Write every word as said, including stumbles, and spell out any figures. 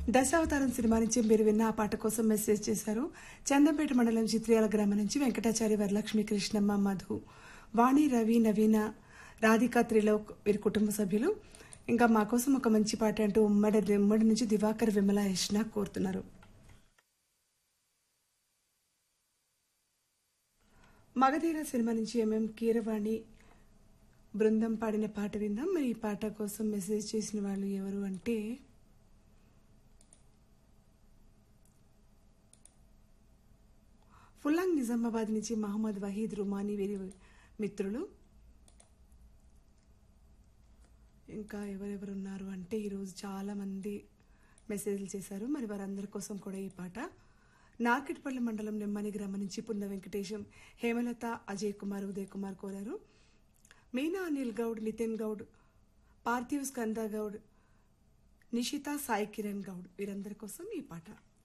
Dasavatharam cinema నుంచి మీరు విన్న ఆ పాట కోసం మెసేజ్ చేశారు. చందంపేట మండలం చిత్రియాల గ్రామం నుంచి వెంకటాచారి, వరలక్ష్మి, కృష్ణమ్మ, మధు, వాణి, రవి, నవీన, రాధిక, త్రిలోక్ వీరి కుటుంబ సభ్యులు. ఇంకా మా కోసం ఒక మంచి పాట అంటూ ఉమ్మడి ఉమ్మడి నుంచి దివాకర్, విమల, యష్ణ కోరుతున్నారు. మగధీర సినిమా నుంచి ఎంఎం కీరవాణి బృందం పాడిన పాట విందాం. మరి ఈ పాట కోసం మెసేజ్ చేసిన వాళ్ళు ఎవరు అంటే ఫుల్లాంగ్ నిజామాబాద్ నుంచి మహమ్మద్ వహీద్, రుమానీ వీరి మిత్రులు. ఇంకా ఎవరెవరు ఉన్నారు అంటే ఈరోజు చాలా మంది మెసేజ్లు చేశారు. మరి వారందరి కోసం కూడా ఈ పాట. నార్కెట్పల్లి మండలం నెమ్మని గ్రామం నుంచి పున్న వెంకటేశం, హేమలత, అజయ్ కుమార్, ఉదయ్ కుమార్ కోరారు. మీనా, అనిల్ గౌడ్, నితిన్ గౌడ్, పార్థివ్, స్కంద గౌడ్, నిషిత, సాయి కిరణ్ గౌడ్ వీరందరి కోసం ఈ పాట.